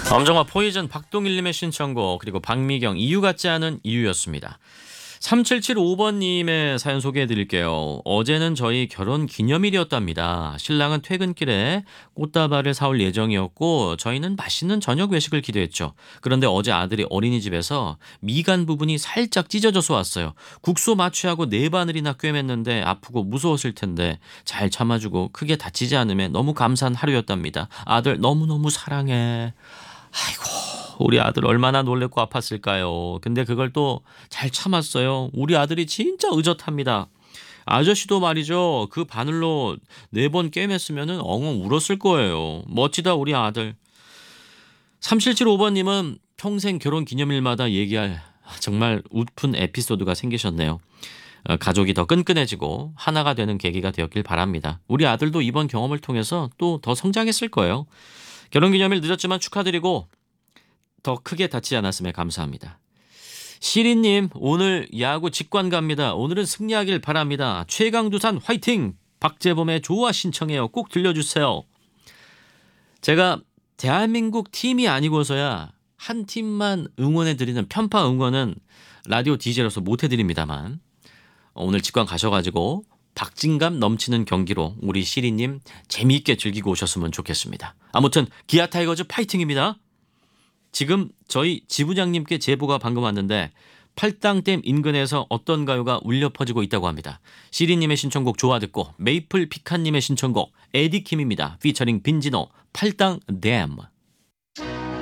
엄정화 포이즌 박동일님의 신청곡 그리고 박미경 이유 같지 않은 이유였습니다. 3775번님의 사연 소개해드릴게요. 어제는 저희 결혼 기념일이었답니다. 신랑은 퇴근길에 꽃다발을 사올 예정이었고 저희는 맛있는 저녁 외식을 기대했죠. 그런데 어제 아들이 어린이집에서 미간 부분이 살짝 찢어져서 왔어요. 국소 마취하고 네 바늘이나 꿰맸는데 아프고 무서웠을 텐데 잘 참아주고 크게 다치지 않음에 너무 감사한 하루였답니다. 아들 너무너무 사랑해. 아이고 우리 아들 얼마나 놀랬고 아팠을까요. 근데 그걸 또 잘 참았어요. 우리 아들이 진짜 의젓합니다. 아저씨도 말이죠. 그 바늘로 4번 꿰맸으면 엉엉 울었을 거예요. 멋지다 우리 아들. 3775번님은 평생 결혼 기념일마다 얘기할 정말 웃픈 에피소드가 생기셨네요. 가족이 더 끈끈해지고 하나가 되는 계기가 되었길 바랍니다. 우리 아들도 이번 경험을 통해서 또 더 성장했을 거예요. 결혼기념일 늦었지만 축하드리고 더 크게 다치지 않았음에 감사합니다. 시리님 오늘 야구 직관 갑니다. 오늘은 승리하길 바랍니다. 최강두산 화이팅! 박재범의 좋아 신청해요. 꼭 들려주세요. 제가 대한민국 팀이 아니고서야 한 팀만 응원해드리는 편파 응원은 라디오 DJ로서 못해드립니다만 오늘 직관 가셔가지고 박진감 넘치는 경기로 우리 시리님 재미있게 즐기고 오셨으면 좋겠습니다. 아무튼 기아 타이거즈 파이팅입니다. 지금 저희 지부장님께 제보가 방금 왔는데 팔당댐 인근에서 어떤 가요가 울려 퍼지고 있다고 합니다. 시리님의 신청곡 좋아 듣고 메이플 피칸님의 신청곡 에디킴입니다. 피처링 빈지노 팔당댐.